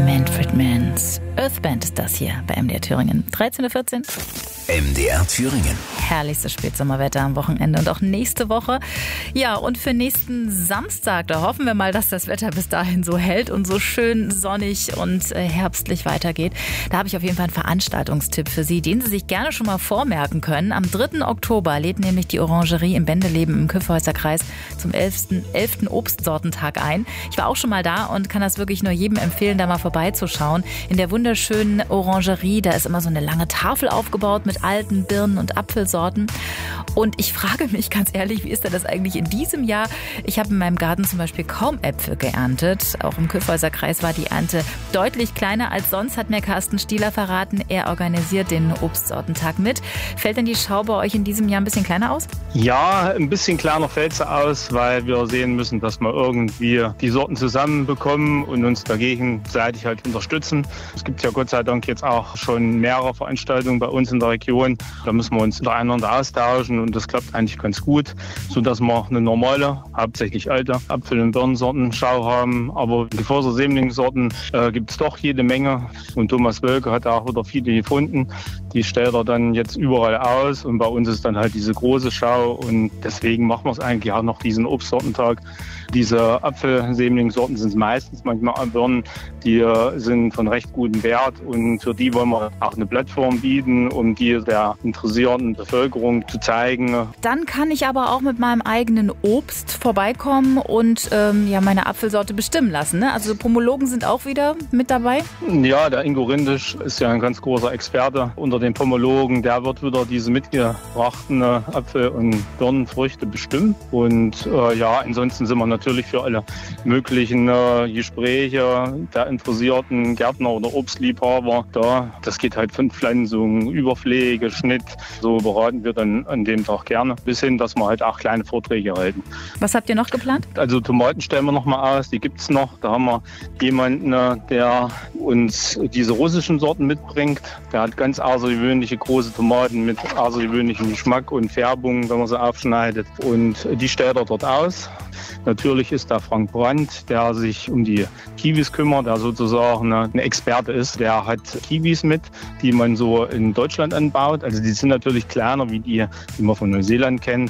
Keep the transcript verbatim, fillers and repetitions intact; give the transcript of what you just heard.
Manfred Mann's Earthband ist das hier bei M D R Thüringen. dreizehn Uhr vierzehn. M D R Thüringen. Herrlichstes Spätsommerwetter am Wochenende und auch nächste Woche. Ja, und für nächsten Samstag, da hoffen wir mal, dass das Wetter bis dahin so hält und so schön sonnig und äh, herbstlich weitergeht. Da habe ich auf jeden Fall einen Veranstaltungstipp für Sie, den Sie sich gerne schon mal vormerken können. Am dritten Oktober lädt nämlich die Orangerie im Bendeleben im Kyffhäuser Kreis zum elften Obstsortentag ein. Ich war auch schon mal da und kann das wirklich nur jedem empfehlen, da mal vorbeizuschauen. In der wunderschönen Orangerie, da ist immer so eine lange Tafel aufgebaut mit alten Birnen und Apfelsorten. Und ich frage mich ganz ehrlich, wie ist denn das eigentlich in diesem Jahr? Ich habe in meinem Garten zum Beispiel kaum Äpfel geerntet. Auch im Kyffhäuser Kreis war die Ernte deutlich kleiner als sonst, hat mir Carsten Stieler verraten. Er organisiert den Obstsortentag mit. Fällt denn die Schau bei euch in diesem Jahr ein bisschen kleiner aus? Ja, ein bisschen kleiner fällt sie aus, weil wir sehen müssen, dass wir irgendwie die Sorten zusammenbekommen und uns da gegenseitig halt unterstützen. Es gibt ja Gott sei Dank jetzt auch schon mehrere Veranstaltungen bei uns in der Region. Da müssen wir uns untereinander austauschen und das klappt eigentlich ganz gut, sodass wir eine normale, hauptsächlich alte Apfel- und Birnensorten-Schau haben. Aber Gefäßer Sämlingssorten äh, gibt es doch jede Menge. Und Thomas Wölke hat auch wieder viele gefunden. Die stellt er dann jetzt überall aus und bei uns ist dann halt diese große Schau und deswegen machen wir es eigentlich auch noch diesen Obstsortentag. Diese Apfelsämlingssorten sind meistens, manchmal Birnen, die sind von recht gutem Wert und für die wollen wir auch eine Plattform bieten, um die der interessierten Bevölkerung zu zeigen. Dann kann ich aber auch mit meinem eigenen Obst vorbeikommen und ähm, ja, meine Apfelsorte bestimmen lassen. Ne? Also Pomologen sind auch wieder mit dabei? Ja, der Ingo Rindisch ist ja ein ganz großer Experte unter den Pomologen. Der wird wieder diese mitgebrachten Apfel- und Birnenfrüchte bestimmen. Und äh, ja, ansonsten sind wir natürlich für alle möglichen äh, Gespräche der interessierten Gärtner oder Obstliebhaber da. Das geht halt von Pflanzung, Überpflege, Schnitt. So beraten wir dann an dem Tag gerne, bis hin, dass wir halt auch kleine Vorträge halten. Was habt ihr noch geplant? Also Tomaten stellen wir noch mal aus, die gibt's noch. Da haben wir jemanden, der uns diese russischen Sorten mitbringt. Der hat ganz außergewöhnliche große Tomaten mit außergewöhnlichem Geschmack und Färbung, wenn man sie aufschneidet. Und die stellt er dort aus. Natürlich ist da Frank Brandt, der sich um die Kiwis kümmert, der sozusagen ein Experte ist. Der hat Kiwis mit, die man so in Deutschland anbaut. Also die sind natürlich kleiner wie die, die man von Neuseeland kennt.